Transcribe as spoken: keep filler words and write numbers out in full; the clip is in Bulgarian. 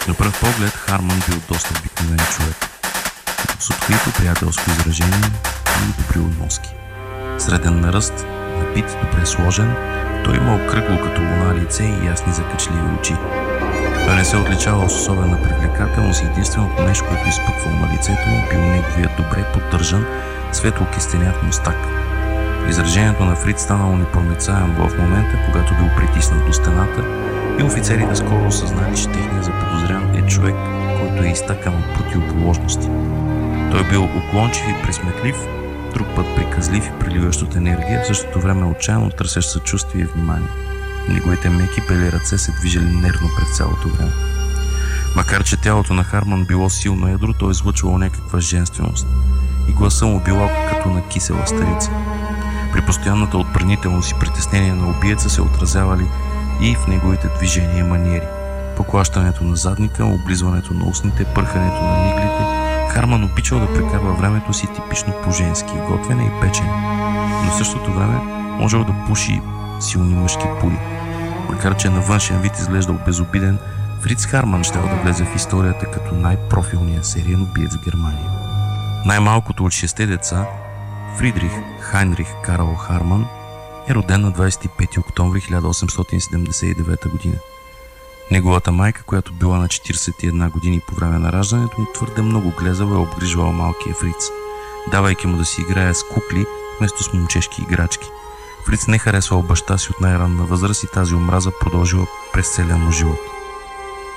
На пръв поглед Харман бил доста обикновен човек, с открито приятелско изражение и добри относки. Среден на ръст, напит, добре сложен, той имал кръгло като луна лице и ясни закачливи очи. Той не се отличавал с особена привлекателност и единственото нещо, което изпъквал на лицето му, бил неговият добре поддържан, светло-кистенят мустак. Изражението на Фриц станало непроницаемо в момента, когато бил притиснат до стената и офицерите скоро осъзнали, че техният заподозрян е човек, който е изтъкан от противоположности. Той бил уклончив и пресметлив, друг път приказлив и преливащ от енергия, в същото време отчаяно търсещ съчувствие и внимание. Неговите меки бели ръце се движели нервно през цялото време. Макар че тялото на Харман било силно едро, той излъчвало някаква женственост и гласа му било като на кисела старица. При постоянната отбранителност и притеснение на убиеца се отразявали и в неговите движения и маниери. Поклащането на задника, облизването на устните, пърхането на миглите. Харман обичал да прекарва времето си типично по-женски, готвене и печене, но в същото време можел да пуши силни мъжки пули. Макар че на външен вид изглеждал безобиден, Фриц Харман щел да влезе в историята като най-профилния сериен убиец в Германия. Най-малкото от шесте деца, Фридрих Хайнрих Карл Харман, е роден на двадесет и пети октомври хиляда осемстотин седемдесет и девета година. Неговата майка, която била на четиридесет и една години по време на раждането му, твърде много глезала и обгрижвала малкия Фриц, давайки му да си играе с кукли вместо с момчешки играчки. Фриц не харесвал баща си от най-ранна възраст и тази омраза продължила през целия му живот.